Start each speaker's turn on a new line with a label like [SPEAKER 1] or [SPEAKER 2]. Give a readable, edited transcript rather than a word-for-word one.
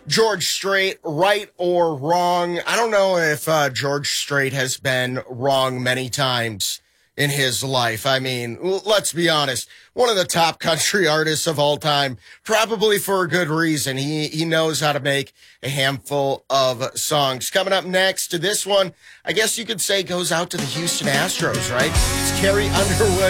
[SPEAKER 1] George Strait, right or wrong? I don't know if George Strait has been wrong many times in his life. I mean, let's be honest. One of the top country artists of all time, probably for a good reason. He knows how to make a handful of songs. Coming up next to this one, I guess you could say goes out to the Houston Astros, right? It's Carrie Underwood.